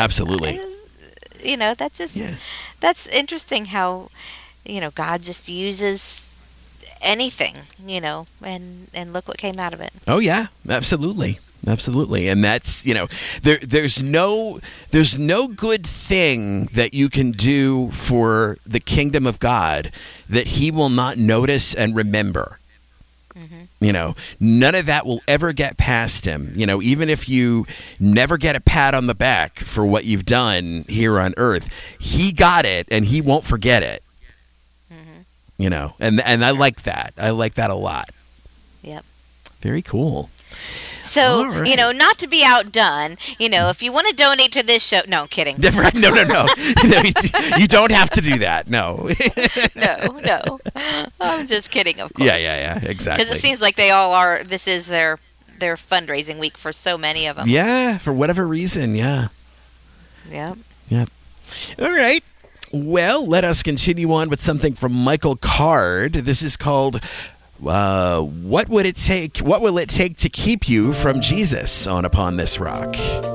Absolutely. That's just that's interesting how God just uses anything, and look what came out of it. Oh yeah, absolutely. And that's, there's no good thing that you can do for the kingdom of God that he will not notice and remember. None of that will ever get past him. Even if you never get a pat on the back for what you've done here on earth, he got it and he won't forget it. And I like that. I like that a lot. Yep. Very cool. So, right. Not to be outdone, if you want to donate to this show, no, I'm kidding. No. You don't have to do that. No. No. I'm just kidding, of course. Yeah, exactly. Because it seems like they all are, this is their fundraising week for so many of them. Yeah, for whatever reason, yeah. Yep. All right. Well, let us continue on with something from Michael Card. This is called What Will It Take to Keep You from Jesus on Upon This Rock?